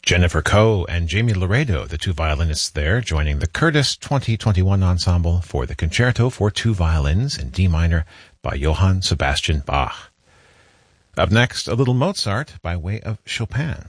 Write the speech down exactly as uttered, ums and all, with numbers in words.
Jennifer Coe and Jamie Laredo, the two violinists there, joining the Curtis twenty twenty-one Ensemble for the Concerto for Two Violins in D minor by Johann Sebastian Bach. Up next, a little Mozart by way of Chopin.